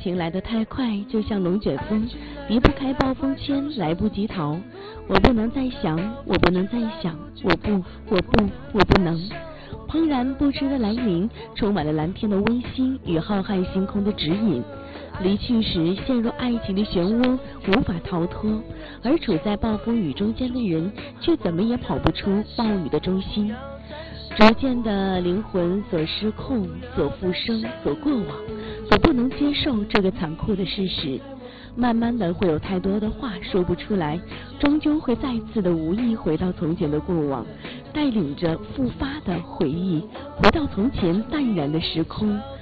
情来得太快，就像龙卷风，离不开暴风圈，来不及逃。我不能再想，我不能再想，我不能。怦然不知的来临，充满了蓝天的温馨与浩瀚星空的指引。离去时陷入爱情的漩涡，无法逃脱，而处在暴风雨中间的人，却怎么也跑不出暴雨的中心。逐渐的，灵魂所失控，所复生，所过往，所不能接受这个残酷的事实。慢慢的，会有太多的话说不出来，终究会再次的无意回到从前的过往，带领着复发的回忆，回到从前淡然的时空，